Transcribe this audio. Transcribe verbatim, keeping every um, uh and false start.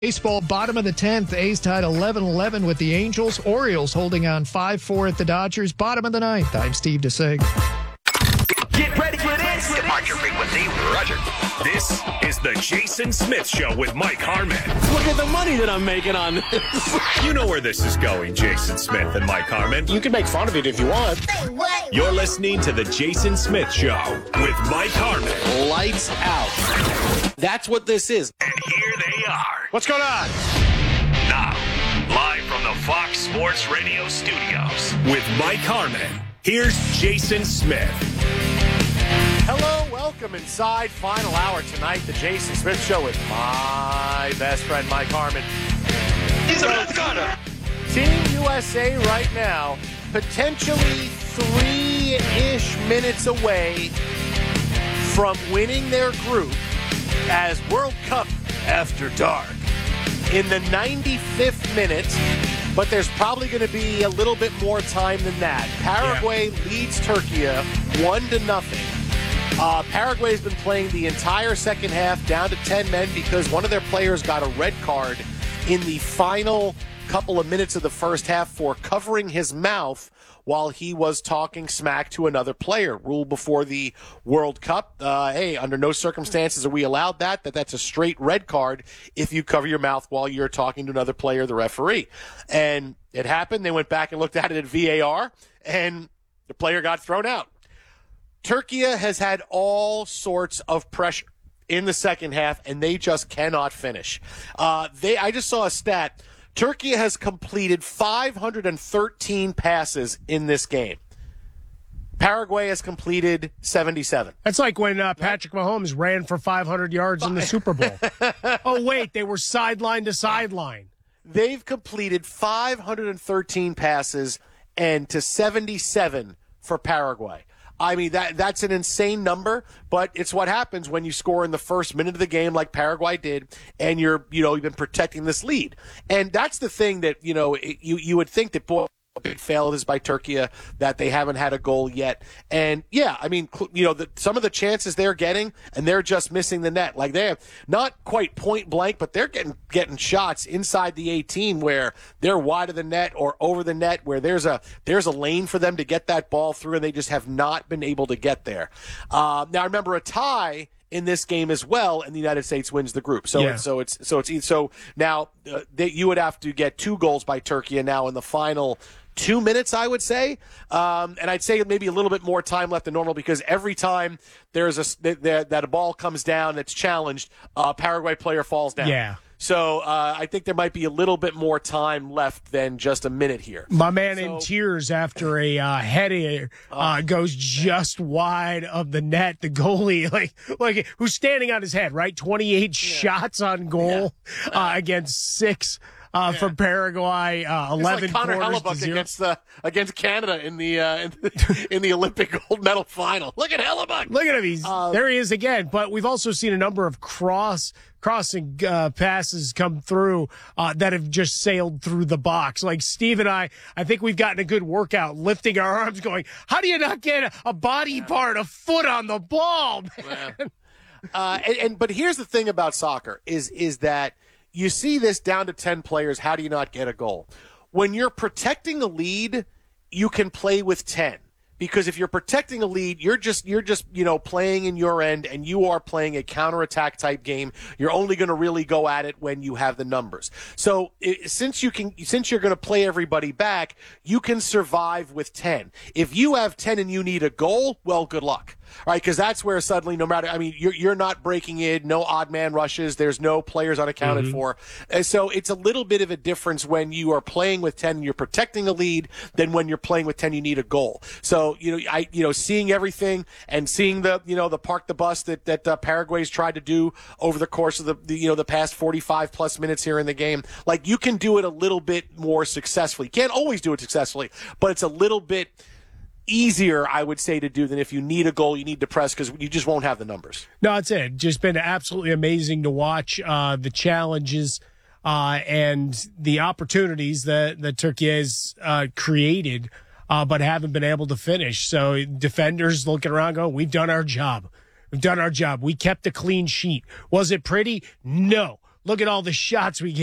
Baseball, bottom of the tenth. A's tied eleven eleven with the Angels. Orioles holding on five four at the Dodgers. Bottom of the ninth. I'm Steve DeSig. Get ready for this. Departure frequency, Roger. This is the Jason Smith Show with Mike Harmon. Look at the money that I'm making on this. You know where this is going, Jason Smith and Mike Harmon. You can make fun of it if you want. You're listening to the Jason Smith Show with Mike Harmon. Lights out. That's what this is. And here they are. What's going on? Now, live from the Fox Sports Radio studios with Mike Harmon, here's Jason Smith. Hello, welcome inside final hour tonight, the Jason Smith Show with my best friend, Mike Harmon. He's around the corner. Team U S A right now, potentially three-ish minutes away from winning their group as World Cup After Dark in the ninety-fifth minute, but there's probably going to be a little bit more time than that. Paraguay yeah. leads Turkey one to nothing. Uh, Paraguay's been playing the entire second half down to ten men because one of their players got a red card in the final couple of minutes of the first half for covering his mouth while he was talking smack to another player. Rule before the World Cup. Uh, hey, under no circumstances are we allowed that. That that's a straight red card if you cover your mouth while you're talking to another player, the referee. And it happened. They went back and looked at it at V A R, and the player got thrown out. Turkey has had all sorts of pressure in the second half, and they just cannot finish. Uh, they, I just saw a stat. Turkey has completed five hundred thirteen passes in this game. Paraguay has completed seventy-seven. That's like when uh, Patrick Mahomes ran for five hundred yards in the Super Bowl. Oh, wait, they were sideline to sideline. They've completed five hundred thirteen passes and to seventy-seven for Paraguay. I mean, that that's an insane number, but it's what happens when you score in the first minute of the game like Paraguay did, and you're, you know, you've been protecting this lead. And that's the thing that, you know, it, you, you would think that, boy, a big fail is by Turkey, that they haven't had a goal yet. And, yeah, I mean, you know, the, some of the chances they're getting, and they're just missing the net. Like, they're not quite point blank, but they're getting getting shots inside the eighteen where they're wide of the net or over the net, where there's a there's a lane for them to get that ball through, and they just have not been able to get there. Uh, now, remember, a tie in this game as well, and the United States wins the group. So, yeah. it's, so it's so it's so now uh, they, you would have to get two goals by Turkey, and now in the final two minutes, I would say, um, and I'd say maybe a little bit more time left than normal because every time there's a that, that a ball comes down that's challenged, a Paraguay player falls down. Yeah. So uh, I think there might be a little bit more time left than just a minute here. My man so, in tears after a uh, header uh, oh, goes just wide of the net. The goalie, like, like who's standing on his head, right? twenty-eight yeah. shots on goal yeah. uh, against six. Uh, yeah. For Paraguay, uh, eleven it's like Connor quarters Hellebuck to zero. against the against Canada in the, uh, in the in the Olympic gold medal final. Look at Hellebuck. Look at him. He's uh, there. He is again. But we've also seen a number of cross crossing uh, passes come through uh, that have just sailed through the box. Like Steve and I, I think we've gotten a good workout lifting our arms, going, "How do you not get a, a body part, a foot on the ball, man?" Yeah. Uh, and, and but here's the thing about soccer is is that. You see this down to ten players. How do you not get a goal? When you're protecting a lead, you can play with ten. Because if you're protecting a lead, you're just you're just you know playing in your end, and you are playing a counterattack type game. You're only going to really go at it when you have the numbers. So it, since you can, since you're going to play everybody back, you can survive with ten. If you have ten and you need a goal, well, good luck. All right, because that's where suddenly, no matter, I mean, you're you're not breaking in, no odd man rushes, there's no players unaccounted mm-hmm. for. And so it's a little bit of a difference when you are playing with ten and you're protecting a lead than when you're playing with ten, you need a goal. So, you know, I, you know, seeing everything and seeing the, you know, the park the bus that, that uh, Paraguay's tried to do over the course of the, the, you know, the past forty-five plus minutes here in the game, like you can do it a little bit more successfully. You can't always do it successfully, but it's a little bit easier, I would say, to do than if you need a goal, you need to press because you just won't have the numbers. No, it's it. Just been absolutely amazing to watch uh, the challenges uh, and the opportunities that, that Turkey has uh, created, uh, but haven't been able to finish. So defenders looking around going, we've done our job. We've done our job. We kept a clean sheet. Was it pretty? No. look at all the shots we gave.